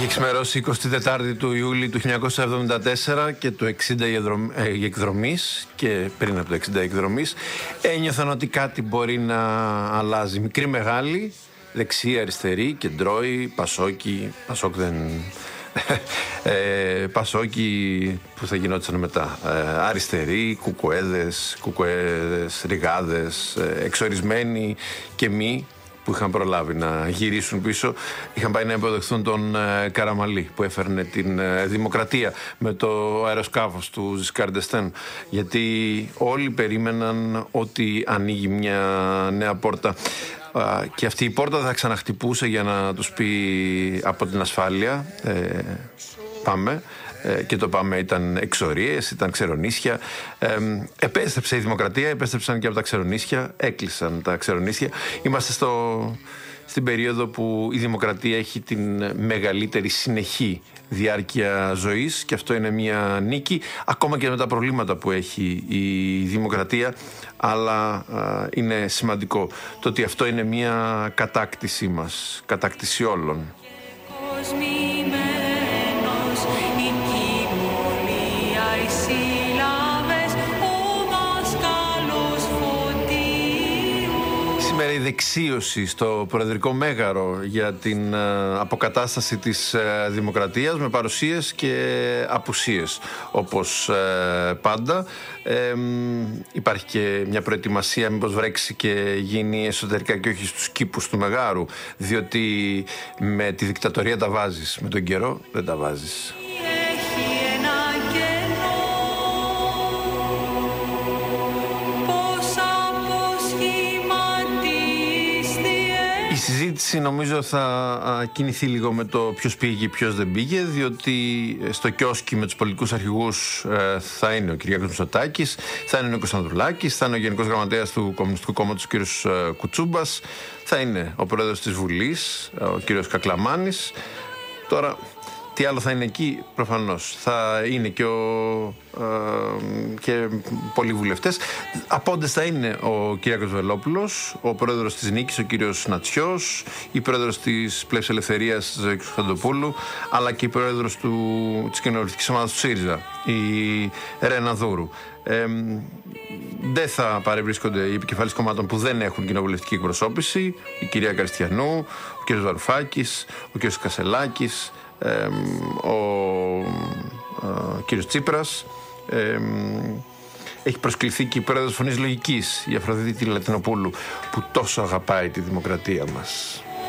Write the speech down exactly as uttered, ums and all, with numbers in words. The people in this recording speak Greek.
Είχε ξημερώσει εικοστή τέταρτη του Ιούλη του χίλια εννιακόσια εβδομήντα τέσσερα και το εξήντα η εκδρομής, και πριν από το εξήντα η εκδρομής ένιωθαν ότι κάτι μπορεί να αλλάζει. Μικρή, μεγάλη, δεξί, αριστερή, κεντρώη, πασόκι, πασόκ δεν... ε, πασόκι που θα γινόταν μετά, ε, αριστεροί, κουκουέδες, κουκουέδες, ριγάδες, ε, εξορισμένοι και μη, που είχαν προλάβει να γυρίσουν πίσω, είχαν πάει να υποδεχθούν τον ε, Καραμαλή, που έφερνε την ε, δημοκρατία με το αεροσκάφος του Ζισκάρ ντ'Εστέν, γιατί όλοι περίμεναν ότι ανοίγει μια νέα πόρτα. Και αυτή η πόρτα θα ξαναχτυπούσε για να τους πει από την ασφάλεια ε, πάμε, ε, και το πάμε ήταν εξορίες, ήταν ξερονίσια. Ε, επέστρεψε η δημοκρατία, επέστρεψαν και από τα ξερονίσια, έκλεισαν τα ξερονίσια. Είμαστε στο, στην περίοδο που η δημοκρατία έχει την μεγαλύτερη συνεχή διάρκεια ζωής, και αυτό είναι μια νίκη, ακόμα και με τα προβλήματα που έχει η δημοκρατία, αλλά α, είναι σημαντικό το ότι αυτό είναι μια κατάκτησή μας, κατάκτηση όλων. Σήμερα η δεξίωση στο Προεδρικό Μέγαρο για την uh, αποκατάσταση της uh, δημοκρατίας, με παρουσίες και απουσίες, όπως uh, πάντα. Ε, υπάρχει και μια προετοιμασία μήπως βρέξει και γίνει εσωτερικά και όχι στους κήπους του Μεγάρου, διότι με τη δικτατορία τα βάζεις, με τον καιρό δεν τα βάζεις. Η συζήτηση νομίζω θα κινηθεί λίγο με το ποιος πήγε, ποιος δεν πήγε, διότι στο κιόσκι με τους πολιτικούς αρχηγούς θα είναι ο Κυριάκος Μητσοτάκης, θα είναι ο Νίκος Ανδρουλάκης, θα είναι ο Γενικός Γραμματέας του Κομμουνιστικού Κόμματος ο κ. Κουτσούμπας, θα είναι ο Πρόεδρος της Βουλής, ο κ. Κακλαμάνης. Τώρα, τι άλλο θα είναι εκεί, προφανώς. Θα είναι και, ο, ε, και πολλοί βουλευτές. Απόντες θα είναι ο Κυριάκος Βελόπουλος, ο πρόεδρος της Νίκης, ο κύριος Νατσιός, η πρόεδρος της Πλεύσης Ελευθερίας, Ζωή Κωνσταντοπούλου, αλλά και η πρόεδρος του, της κοινοβουλευτικής ομάδας του ΣΥΡΙΖΑ, η Ρένα Δούρου. Ε, δεν θα παρευρίσκονται οι επικεφαλής κομμάτων που δεν έχουν κοινοβουλευτική εκπροσώπηση, η κυρία Καριστιανού, ο κύριος Βαρουφάκης, ο κύριος Κασελάκης, Ε, ο ε, κύριος Τσίπρας, ε, έχει προσκληθεί και η πρόεδρος Φωνής Λογικής, η Αφροδίτη Λατινοπούλου, που τόσο αγαπάει τη δημοκρατία μας.